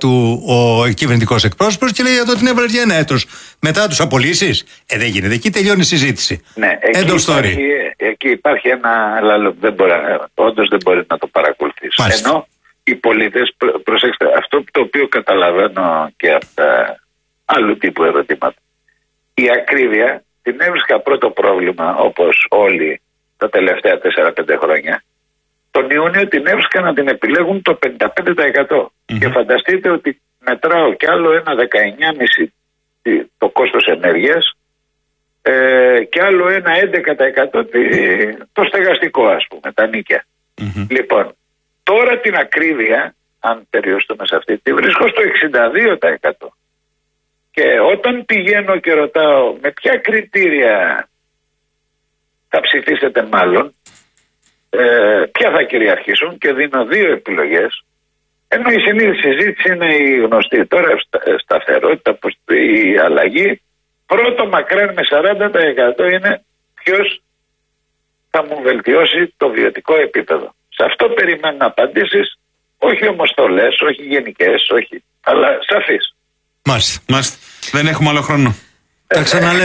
του ο κυβερνητικός εκπρόσωπος και λέει εδώ την έβαλε για ένα έτος. Μετά τους απολύσεις. Δεν γίνεται. Εκεί τελειώνει η συζήτηση. Ναι, εκεί υπάρχει ένα άλλο όντως δεν μπορεί να το παρακολουθήσει. Ενώ οι πολίτες, προσέξτε, αυτό το οποίο καταλαβαίνω και από τα άλλου τύπου ερωτήματα. Η ακρίβεια την έβρισκα πρώτο πρόβλημα, όπως όλοι τα τελευταία 4-5 χρόνια. Τον Ιούνιο την έβρισκα να την επιλέγουν το 55%. Και φανταστείτε ότι μετράω κι άλλο ένα 19,5% το κόστος ενέργειας και άλλο ένα 11% το στεγαστικό, ας πούμε, τα νίκια. Λοιπόν, τώρα την ακρίβεια, αν περιοριστούμε σε αυτή, τη βρίσκω στο 62%. Και όταν πηγαίνω και ρωτάω με ποια κριτήρια θα ψηφίσετε μάλλον, ποια θα κυριαρχήσουν, και δίνω δύο επιλογές, ενώ η συνήθιση συζήτηση είναι η γνωστή. Τώρα σταθερότητα, η αλλαγή, πρώτο μακράν με 40% είναι ποιος θα μου βελτιώσει το βιωτικό επίπεδο. Σε αυτό περιμένω απαντήσεις, όχι ομοστολές, όχι γενικές, όχι, αλλά σαφείς. Μάλιστα. Δεν έχουμε άλλο χρόνο. Τα ξαναλέμε.